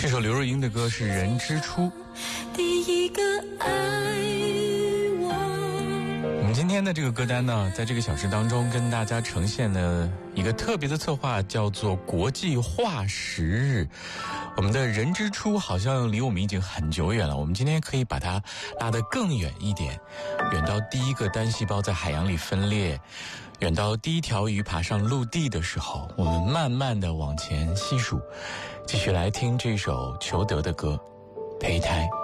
这首刘若英的歌是《人之初》。 第一个爱我。 我们今天的这个歌单呢，在这个小时当中跟大家呈现了一个特别的策划，叫做国际化石日。我们的人之初好像离我们已经很久远了，我们今天可以把它拉得更远一点，远到第一个单细胞在海洋里分裂，远到第一条鱼爬上陆地的时候，我们慢慢的往前细数，继续来听这首裘德的歌《胚胎》。